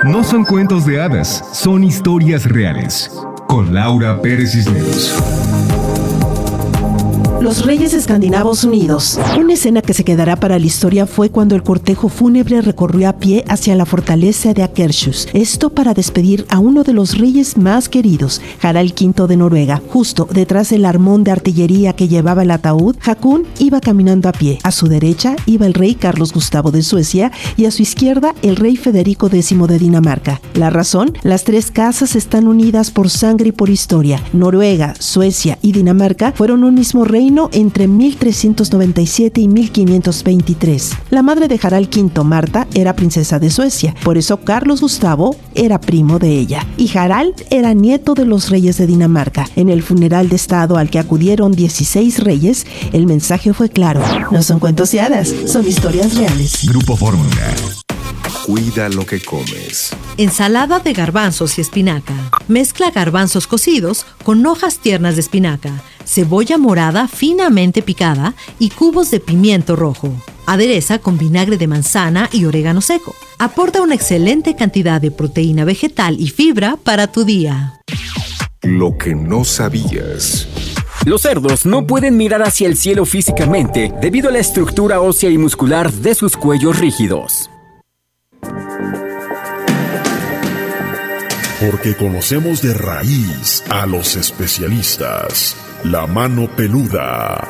No son cuentos de hadas, son historias reales. Con Laura Pérez Cisneros. Los Reyes Escandinavos Unidos. Una escena que se quedará para la historia fue cuando el cortejo fúnebre recorrió a pie hacia la fortaleza de Akershus. Esto para despedir a uno de los reyes más queridos, Harald V de Noruega. Justo detrás del armón de artillería que llevaba el ataúd, Hakon iba caminando a pie. A su derecha iba el rey Carlos Gustavo de Suecia y a su izquierda el rey Federico X de Dinamarca. La razón: las tres casas están unidas por sangre y por historia. Noruega, Suecia y Dinamarca fueron un mismo reino entre 1397 y 1523. La madre de Harald V, Marta, era princesa de Suecia, por eso Carlos Gustavo era primo de ella, y Harald era nieto de los reyes de Dinamarca. En el funeral de estado al que acudieron 16 reyes, el mensaje fue claro: no son cuentos de hadas, son historias reales. Grupo Fórmula. Cuida lo que comes. Ensalada de garbanzos y espinaca. Mezcla garbanzos cocidos con hojas tiernas de espinaca, cebolla morada finamente picada y cubos de pimiento rojo. Adereza con vinagre de manzana y orégano seco. Aporta una excelente cantidad de proteína vegetal y fibra para tu día. Lo que no sabías. Los cerdos no pueden mirar hacia el cielo físicamente debido a la estructura ósea y muscular de sus cuellos rígidos. Porque conocemos de raíz a los especialistas. La mano peluda.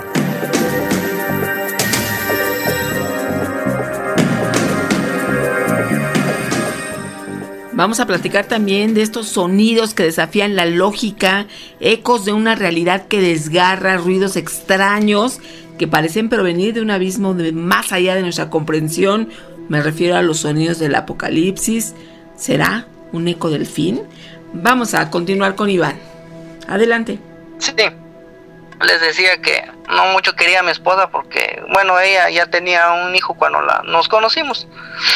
Vamos a platicar también de estos sonidos que desafían la lógica, ecos de una realidad que desgarra, ruidos extraños que parecen provenir de un abismo más allá de nuestra comprensión. Me refiero a los sonidos del apocalipsis. ¿Será un eco del fin? Vamos a continuar con Iván. Adelante. Sí, les decía que no mucho quería a mi esposa porque, bueno, ella ya tenía un hijo cuando nos conocimos.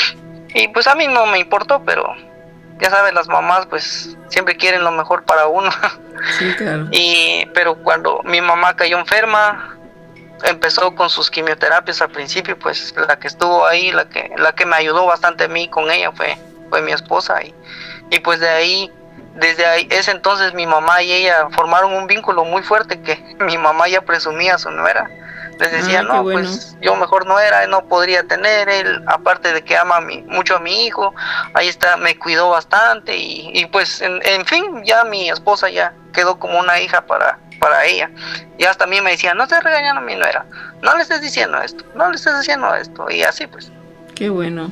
Y pues a mí no me importó, pero ya saben, las mamás pues siempre quieren lo mejor para uno. Sí, claro. Pero cuando mi mamá cayó enferma, empezó con sus quimioterapias al principio, pues la que estuvo ahí, la que me ayudó bastante a mí con ella fue mi esposa. Y pues desde ahí, ese entonces mi mamá y ella formaron un vínculo muy fuerte que mi mamá ya presumía a su nuera. Les decía, no, bueno, pues yo mejor nuera, no podría tener, él, aparte de que ama mucho a mi hijo, ahí está, me cuidó bastante y pues en fin, ya mi esposa ya quedó como una hija para ella. Y hasta a mí me decía, no estés regañando a mi nuera, no le estés diciendo esto, no le estés diciendo esto, y así pues. Qué bueno.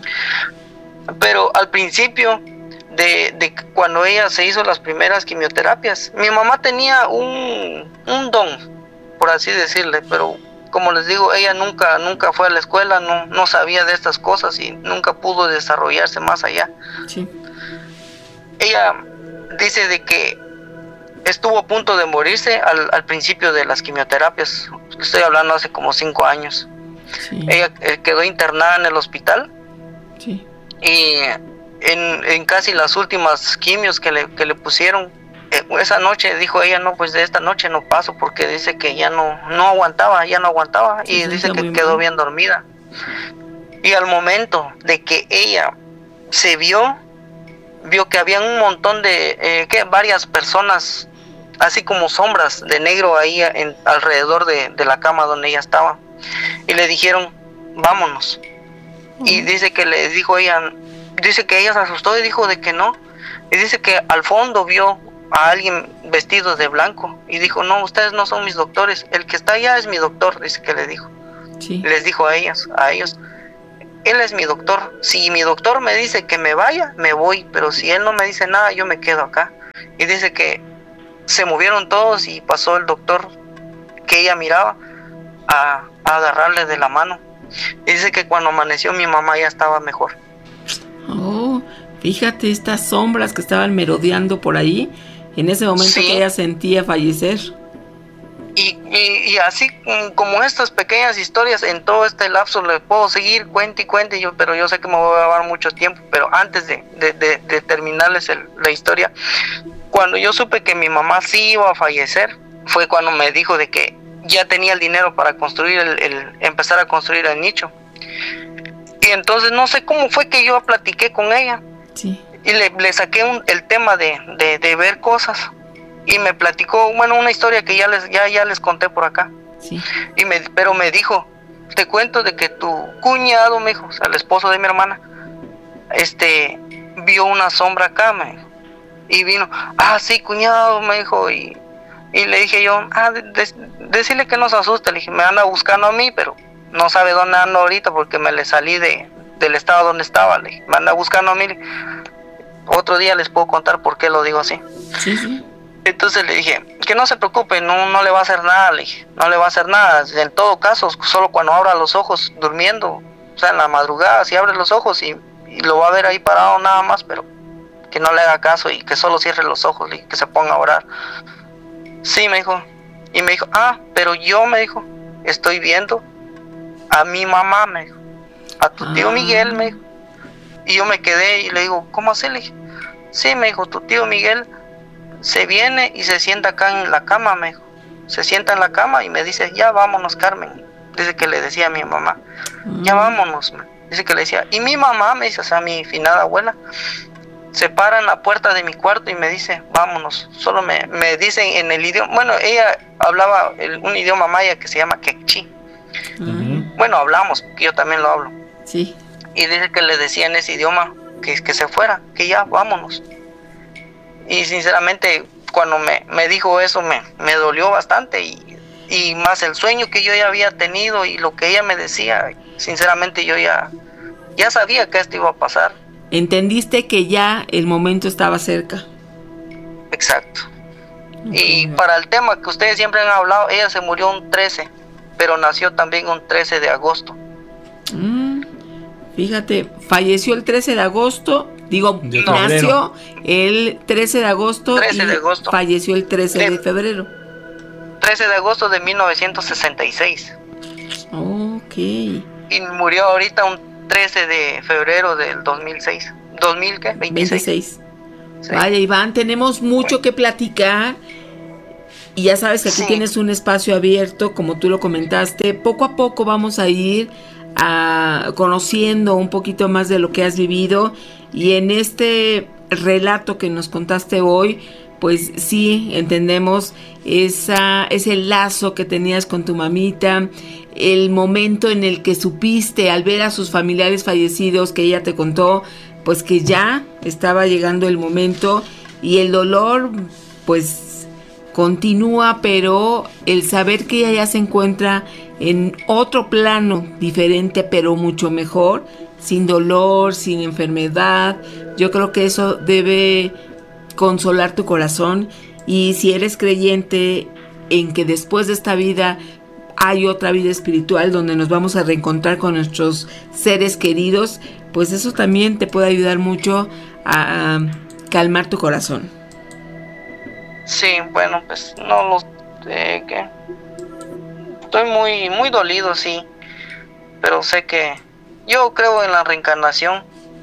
Pero al principio de cuando ella se hizo las primeras quimioterapias, mi mamá tenía un don, por así decirle, pero como les digo, ella nunca fue a la escuela, no sabía de estas cosas y nunca pudo desarrollarse más allá. Sí. Ella dice de que estuvo a punto de morirse al principio de las quimioterapias. Estoy hablando hace como 5 años. Sí. Ella quedó internada en el hospital. Sí. Y en casi las últimas quimios que le pusieron, esa noche dijo ella, no, pues de esta noche no paso, porque dice que ya no aguantaba, y dice que quedó bien dormida. Y al momento de que ella se vio que había un montón de varias personas, así como sombras de negro ahí alrededor de la cama donde ella estaba, y le dijeron, vámonos. Y dice que le dijo ella, dice que ella se asustó y dijo de que no, y dice que al fondo vio a alguien vestido de blanco y dijo, no, ustedes no son mis doctores, el que está allá es mi doctor, dice que le dijo. Sí. Les dijo a ellos, él es mi doctor, si mi doctor me dice que me vaya, me voy, pero si él no me dice nada, yo me quedo acá. Y dice que se movieron todos y pasó el doctor que ella miraba a agarrarle de la mano. Y dice que cuando amaneció mi mamá ya estaba mejor. Oh, fíjate estas sombras que estaban merodeando por ahí en ese momento, sí, que ella sentía fallecer. Y así como estas pequeñas historias, en todo este lapso le puedo seguir, cuente y cuente, pero yo sé que me voy a llevar mucho tiempo. Pero antes de terminarles la historia, cuando yo supe que mi mamá sí iba a fallecer, fue cuando me dijo de que ya tenía el dinero para construir empezar a construir el nicho. Y entonces no sé cómo fue que yo platiqué con ella. Sí. y le saqué el tema de ver cosas, y me platicó, bueno, una historia que ya les conté por acá. Sí. Pero me dijo, te cuento de que tu cuñado, me dijo, o sea, el esposo de mi hermana, vio una sombra acá, me dijo, y vino, sí, cuñado, me dijo, y le dije yo, decirle que no se asuste, le dije, me anda buscando a mí, pero no sabe dónde ando ahorita porque me le salí del estado donde estaba, le dije, me anda buscando a mí, otro día les puedo contar por qué lo digo así. Sí, sí. Entonces le dije, que no se preocupe, no le va a hacer nada, le dije, no le va a hacer nada, en todo caso, solo cuando abra los ojos durmiendo, o sea, en la madrugada, si abre los ojos y lo va a ver ahí parado nada más, pero que no le haga caso y que solo cierre los ojos y que se ponga a orar. Sí, me dijo, y me dijo, pero yo, me dijo, estoy viendo a mi mamá, me dijo, a tu tío Miguel, me dijo, y yo me quedé y le digo, ¿cómo así? Le dije, sí, me dijo, tu tío Miguel se viene y se sienta acá en la cama, me dijo. Se sienta en la cama y me dice, ya vámonos, Carmen. Dice que le decía a mi mamá, ya vámonos. Dice que le decía, y mi mamá, me dice, o sea, mi finada abuela, se para en la puerta de mi cuarto y me dice, vámonos. Solo me dicen en el idioma, bueno, ella hablaba un idioma maya que se llama quechí. Bueno, hablamos, que yo también lo hablo. Sí. Y dice que le decía en ese idioma que se fuera, que ya vámonos. Y sinceramente, cuando me dijo eso, me dolió bastante, y más el sueño que yo ya había tenido y lo que ella me decía, sinceramente yo ya sabía que esto iba a pasar. Entendiste que ya el momento estaba cerca. Exacto. Y para el tema que ustedes siempre han hablado, ella se murió un 13, pero nació también un 13 de agosto. Fíjate, falleció el 13 de agosto. Nació el 13 de agosto, falleció el 13 de febrero. 13 de agosto de 1966. Ok. Y murió ahorita un 13 de febrero del 2006. ¿2000 qué? 26. Sí. Vaya, Iván, tenemos mucho que platicar. Y ya sabes que aquí tienes un espacio abierto, como tú lo comentaste. Poco a poco vamos a ir conociendo un poquito más de lo que has vivido, y en este relato que nos contaste hoy, pues sí entendemos ese lazo que tenías con tu mamita, el momento en el que supiste al ver a sus familiares fallecidos, que ella te contó, pues que ya estaba llegando el momento, y el dolor pues continúa, pero el saber que ella ya se encuentra en otro plano diferente, pero mucho mejor, sin dolor, sin enfermedad, yo creo que eso debe consolar tu corazón. Y si eres creyente en que después de esta vida hay otra vida espiritual donde nos vamos a reencontrar con nuestros seres queridos, pues eso también te puede ayudar mucho a calmar tu corazón. Sí, bueno, pues no lo que estoy muy dolido, sí, pero sé que yo creo en la reencarnación,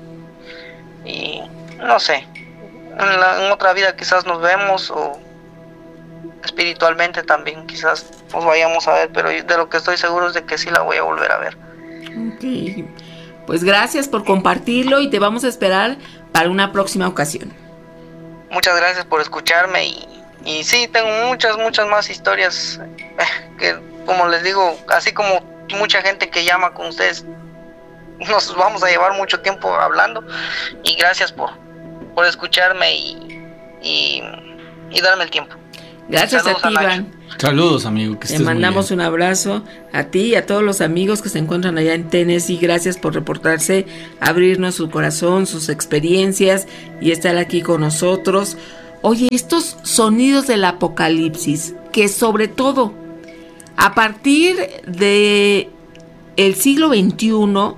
y no sé, en otra vida quizás nos vemos, o espiritualmente también quizás nos vayamos a ver, pero de lo que estoy seguro es de que sí la voy a volver a ver. Ok, pues gracias por compartirlo, y te vamos a esperar para una próxima ocasión. Muchas gracias por escucharme, y sí, tengo muchas más historias que, como les digo, así como mucha gente que llama con ustedes, nos vamos a llevar mucho tiempo hablando, y gracias por escucharme y darme el tiempo. Gracias. Saludos a ti, Iván. Saludos, amigo. Que te mandamos un abrazo a ti y a todos los amigos que se encuentran allá en Tennessee. Gracias por reportarse, abrirnos su corazón, sus experiencias y estar aquí con nosotros. Oye, estos sonidos del apocalipsis, que sobre todo a partir de el siglo XXI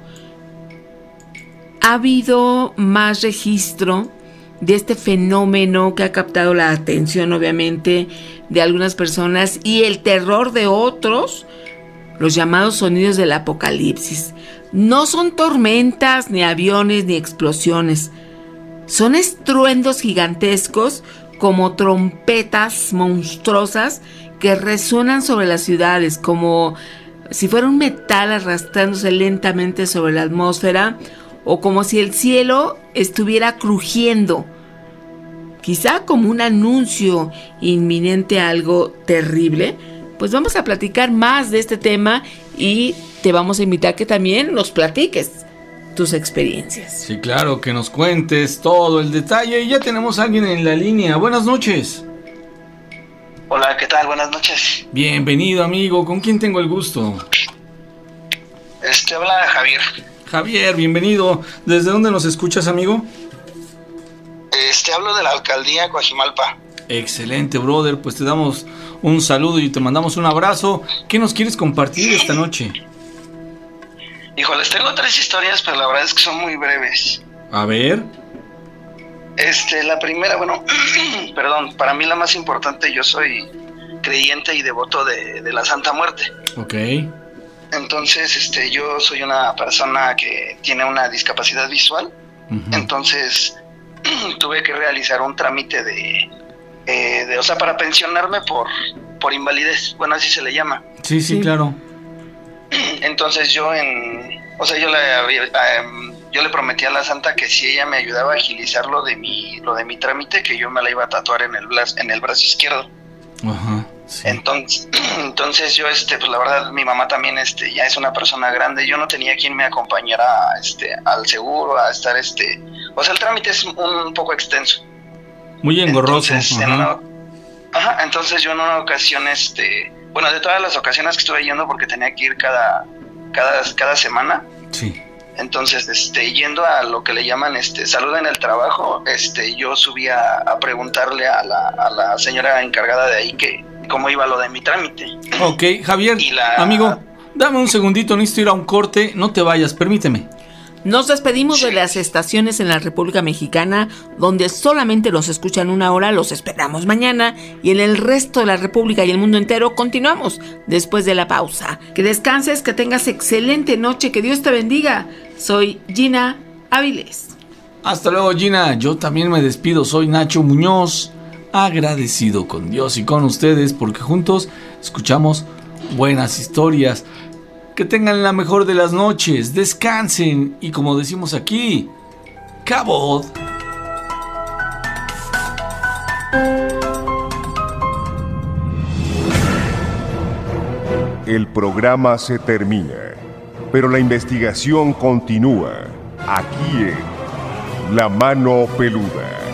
ha habido más registro de este fenómeno que ha captado la atención, obviamente, de algunas personas, y el terror de otros, los llamados sonidos del apocalipsis. No son tormentas, ni aviones, ni explosiones. Son estruendos gigantescos, como trompetas monstruosas que resuenan sobre las ciudades, como si fuera un metal arrastrándose lentamente sobre la atmósfera, o como si el cielo estuviera crujiendo, quizá como un anuncio inminente a algo terrible. Pues vamos a platicar más de este tema y te vamos a invitar que también nos platiques tus experiencias. Sí, claro, que nos cuentes todo el detalle. Y ya tenemos a alguien en la línea. Buenas noches. Hola, ¿qué tal? Buenas noches. Bienvenido, amigo. ¿Con quién tengo el gusto? Habla Javier. Javier, bienvenido. ¿Desde dónde nos escuchas, amigo? Hablo de la alcaldía Coajimalpa. Excelente, brother. Pues te damos un saludo y te mandamos un abrazo. ¿Qué nos quieres compartir esta noche? Híjoles, tengo 3 historias, pero la verdad es que son muy breves. A ver. La primera, bueno, perdón, para mí la más importante, yo soy creyente y devoto de la Santa Muerte. Ok. Entonces, yo soy una persona que tiene una discapacidad visual. Uh-huh. Entonces, tuve que realizar un trámite o sea, para pensionarme por invalidez, bueno, así se le llama. Sí, claro. Entonces yo le prometí a la santa que si ella me ayudaba a agilizar lo de mi trámite, que yo me la iba a tatuar en el brazo izquierdo. Ajá. Sí. Entonces yo pues la verdad mi mamá también ya es una persona grande, yo no tenía quien me acompañara al seguro, a estar o sea, el trámite es un poco extenso. Muy engorroso. Entonces yo en una ocasión bueno, de todas las ocasiones que estuve yendo, porque tenía que ir cada semana. Sí. Entonces, yendo a lo que le llaman salud en el trabajo, yo subí a preguntarle a la señora encargada de ahí que cómo iba lo de mi trámite. Ok, Javier, amigo, dame un segundito, necesito ir a un corte, no te vayas, permíteme. Nos despedimos de las estaciones en la República Mexicana, donde solamente los escuchan 1 hora, los esperamos mañana, y en el resto de la República y el mundo entero continuamos después de la pausa. Que descanses, que tengas excelente noche, que Dios te bendiga. Soy Gina Áviles. Hasta luego, Gina. Yo también me despido, soy Nacho Muñoz, agradecido con Dios y con ustedes porque juntos escuchamos buenas historias. Que tengan la mejor de las noches, descansen y, como decimos aquí, ¡Cabot! El programa se termina, pero la investigación continúa aquí en La Mano Peluda.